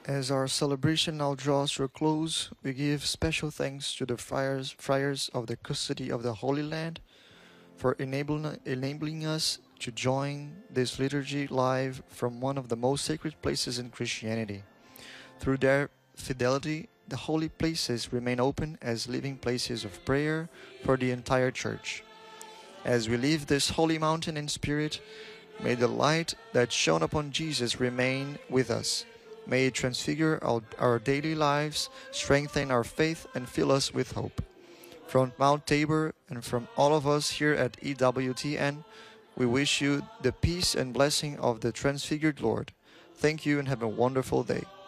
As our celebration now draws to a close, we give special thanks to the friars of the custody of the Holy Land for enabling us to join this liturgy live from one of the most sacred places in Christianity. Through their fidelity, the holy places remain open as living places of prayer for the entire Church. As we leave this holy mountain in spirit, may the light that shone upon Jesus remain with us. May it transfigure our daily lives, strengthen our faith, and fill us with hope. From Mount Tabor and from all of us here at EWTN, we wish you the peace and blessing of the transfigured Lord. Thank you and have a wonderful day.